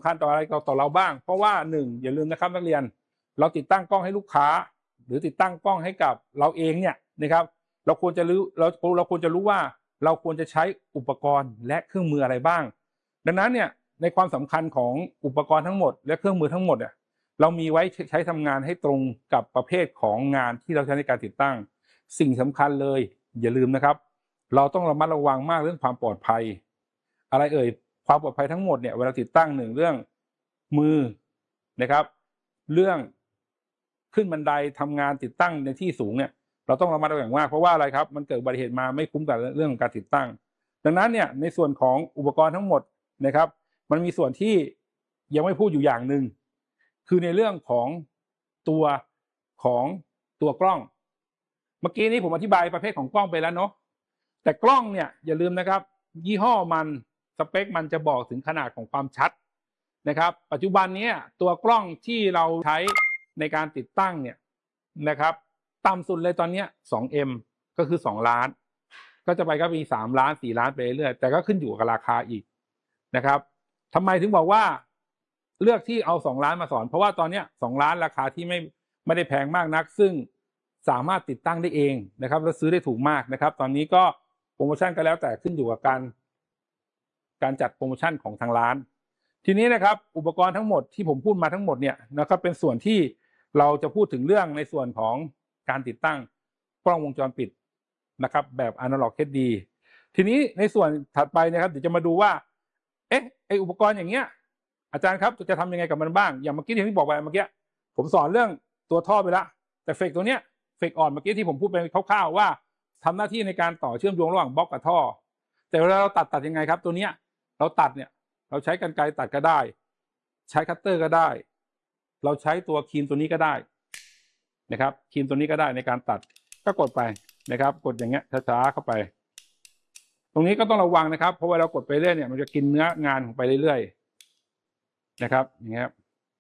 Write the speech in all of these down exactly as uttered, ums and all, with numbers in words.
ำคัญต่ออะไรต่อเราบ้างเพราะว่าหนึ่งอย่าลืมนะครับนักเรียนเราติดตั้งกล้องให้ลูกค้าหรือติดตั้งกล้องให้กับเราเองเนี่ยนะครับเราควรจะรู้เราเราควรจะรู้ว่าเราควรจะใช้อุปกรณ์และเครื่องมืออะไรบ้างดังนั้นเนี่ยในความสำคัญของอุปกรณ์ทั้งหมดและเครื่องมือทั้งหมดเนี่ยเรามีไว้ใช้ทำงานให้ตรงกับประเภทของงานที่เราใช้ในการติดตั้งสิ่งสำคัญเลยอย่าลืมนะครับเราต้องระมัดระวังมากเรื่องความปลอดภัยอะไรเอ่ยความปลอดภัยทั้งหมดเนี่ยเวลาติดตั้งหนึ่งเรื่องมือนะครับเรื่องขึ้นบันไดทำงานติดตั้งในที่สูงเนี่ยเราต้องระมัดระวังมากเพราะว่าอะไรครับมันเกิดอุบัติเหตุมาไม่คุ้มกับเรื่องของการติดตั้งดังนั้นเนี่ยในส่วนของอุปกรณ์ทั้งหมดนะครับมันมีส่วนที่ยังไม่พูดอยู่อย่างหนึ่งคือในเรื่องของตัวของตัวกล้องเมื่อกี้นี้ผมอธิบายประเภทของกล้องไปแล้วเนาะแต่กล้องเนี่ยอย่าลืมนะครับยี่ห้อมันสเปคมันจะบอกถึงขนาดของความชัดนะครับปัจจุบันนี้ตัวกล้องที่เราใช้ในการติดตั้งเนี่ยนะครับต่ำสุดเลยตอนนี้ สองเอ็ม ก็คือสองล้านก็จะไปก็มีสามล้านสี่ล้านไปเรื่อยแต่ก็ขึ้นอยู่กับราคาอีกนะครับทำไมถึงบอกว่าเลือกที่เอาสองล้านมาสอนเพราะว่าตอนนี้สองล้านราคาที่ไม่ไม่ได้แพงมากนักซึ่งสามารถติดตั้งได้เองนะครับแล้วซื้อได้ถูกมากนะครับตอนนี้ก็โปรโมชั่นก็แล้วแต่ขึ้นอยู่กับการการจัดโปรโมชั่นของทางร้านทีนี้นะครับอุปกรณ์ทั้งหมดที่ผมพูดมาทั้งหมดเนี่ยนะครับเป็นส่วนที่เราจะพูดถึงเรื่องในส่วนของการติดตั้งกล้องวงจรปิดนะครับแบบ Analog เอช ดี ทีนี้ในส่วนถัดไปนะครับเดี๋ยวจะมาดูว่าเอ๊ะไออุปกรณ์อย่างเงี้ยอาจารย์ครับจะทำยังไงกับมันบ้างอย่างเมื่อกี้ที่ผมบอกไปเมื่อกี้ผมสอนเรื่องตัวท่อไปแล้วแต่เฟกตัวเนี้ยเฟกอ่อนเมื่อกี้ที่ผมพูดไปคร่าวๆว่าทำหน้าที่ในการต่อเชื่อมโยงระหว่างบล็อกกับท่อแต่เวลาเราตัดตัดยังไงครับตัวเนี้ยเราตัดเนี่ยเราใช้กรรไกรตัดก็ได้ใช้คัตเตอร์ก็ได้เราใช้ตัวครีมตัวนี้ก็ได้นะครับครีมตัวนี้ก็ได้ในการตัดก็กดไปนะครับกดอย่างเงี้ยช้าๆเข้าไปตรงนี้ก็ต้องระวังนะครับเพราะว่าเรากดไปเรื่อยเนี่ยมันจะกินเนื้องานของไปเรื่อยๆนะครับอย่างเงี้ย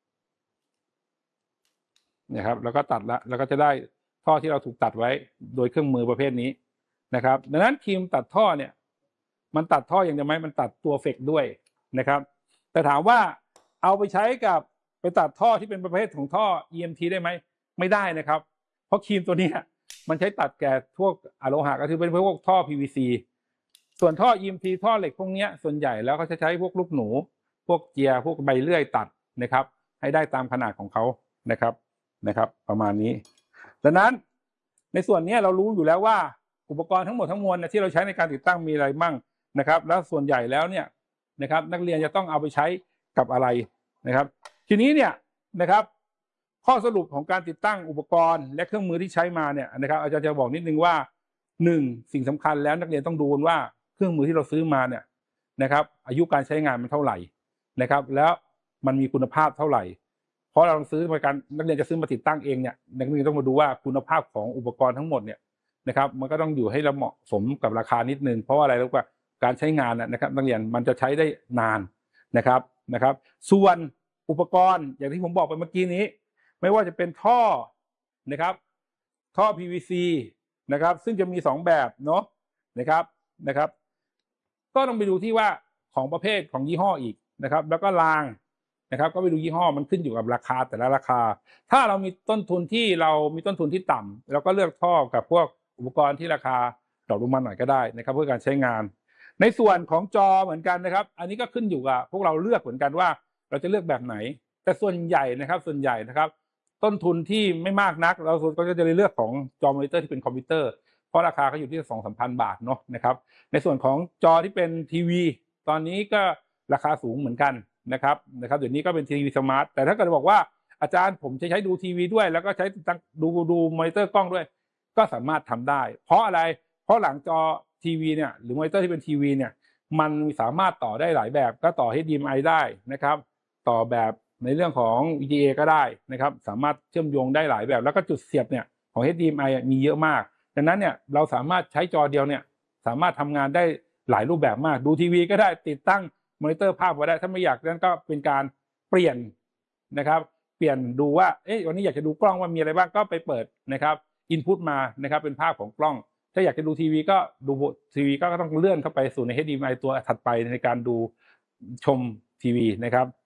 นะครับแล้วก็ตัดละแล้วก็จะได้ท่อที่เราถูกตัดไว้โดยเครื่องมือประเภทนี้นะครับดังนั้นครีมตัดท่อเนี่ยมันตัดท่ออย่างเดียวไหมมันตัดตัวเฟกด้วยนะครับแต่ถามว่าเอาไปใช้กับไปตัดท่อที่เป็นประเภทของท่อ อี เอ็ม ที ได้ไหมไม่ได้นะครับเพราะครีมตัวนี้มันใช้ตัดแก่พวกอะโลหะก็คือเป็นพวกท่อ พี วี ซี ส่วนท่อ อี เอ็ม ที ท่อเหล็กพวกนี้ส่วนใหญ่แล้วเขาจะใช้พวกลูกหนูพวกเจียพวกใบเลื่อยตัดนะครับให้ได้ตามขนาดของเขานะครับนะครับประมาณนี้ดังนั้นในส่วนนี้เรารู้อยู่แล้วว่าอุปกรณ์ทั้งหมดทั้งมวลที่เราใช้ในการติดตั้งมีอะไรบ้างนะครับแล้วส่วนใหญ่แล้วเนี่ยนะครับนักเรียนจะต้องเอาไปใช้กับอะไรนะครับทีนี้เนี่ยนะครับข้อสรุปของการติดตั้งอุปกรณ์และเครื่องมือที่ใช้มาเนี่ยนะครับอาจารย์จะบอกนิดนึงว่าหนึ่งสิ่งสำคัญแล้วนักเรียนต้องดูว่าเครื่องมือที่เราซื้อมาเนี่ยนะครับอายุการใช้งานมันเท่าไหร่นะครับแล้วมันมีคุณภาพเท่าไหร่เพราะเราซื้อมาการนักเรียนจะซื้อมาติดตั้งเองเนี่ยนักเรียนต้องมาดูว่าคุณภาพของอุปกรณ์ทั้งหมดเนี่ยนะครับมันก็ต้องอยู่ให้เหมาะสมกับราคานิดนึงเพราะว่าอะไรรู้ป่ะการใช้งานนะครับนักเรียนมันจะใช้ได้นานนะครับนะครับส่วนอุปกรณ์อย่างที่ผมบอกไปเมื่อกี้นี้ไม่ว่าจะเป็นท่อนะครับท่อ พี วี ซี นะครับซึ่งจะมีสองแบบเนาะนะครับนะครับก็ต้องไปดูที่ว่าของประเภทของยี่ห้ออีกนะครับแล้วก็รางนะครับก็ไปดูยี่ห้อมันขึ้นอยู่กับราคาแต่ละราคาถ้าเรามีต้นทุนที่เรามีต้นทุนที่ต่ำเราก็เลือกท่อกับพวกอุปกรณ์ที่ราคาดรอปลงมาหน่อยก็ได้นะครับเพื่อการใช้งานในส่วนของจอเหมือนกันนะครับอันนี้ก็ขึ้นอยู่กับพวกเราเลือกเหมือนกันว่าเราจะเลือกแบบไหนแต่ส่วนใหญ่นะครับส่วนใหญ่นะครับต้นทุนที่ไม่มากนักเราก็จะเลือกของจอมอนิเตอร์ที่เป็นคอมพิวเตอร์เพราะราคาเขาอยู่ที่สองสามพันบาทเนาะนะครับในส่วนของจอที่เป็นทีวีตอนนี้ก็ราคาสูงเหมือนกันนะครับนะครับเดี๋ยวนี้ก็เป็นทีวีสมาร์ทแต่ถ้าเกิดบอกว่าอาจารย์ผมจะใช้ดูทีวีด้วยแล้วก็ใช้ดูดูมอนิเตอร์กล้องด้วยก็สามารถทำได้เพราะอะไรเพราะหลังจอทีวีเนี่ยหรือมอนิเตอร์ที่เป็นทีวีเนี่ยมันสามารถต่อได้หลายแบบก็ต่อ เอช ดี เอ็ม ไอ ได้นะครับต่อแบบในเรื่องของ วี จี เอ ก็ได้นะครับสามารถเชื่อมโยงได้หลายแบบแล้วก็จุดเสียบเนี่ยของ เอช ดี เอ็ม ไอ มีเยอะมากดังนั้นเนี่ยเราสามารถใช้จอเดียวเนี่ยสามารถทำงานได้หลายรูปแบบมากดูทีวีก็ได้ติดตั้งมอนิเตอร์ภาพไว้ได้ถ้าไม่อยากนั้นก็เป็นการเปลี่ยนนะครับเปลี่ยนดูว่าเอ๊ะวันนี้อยากจะดูกล้องว่ามีอะไรบ้างก็ไปเปิดนะครับอินพุตมานะครับเป็นภาพของกล้องถ้าอยากจะดูทีวีก็ดูทีวีก็ต้องเลื่อนเข้าไปสู่ใน เอช ดี เอ็ม ไอ ตัวถัดไปในการดูชมทีวีนะครับ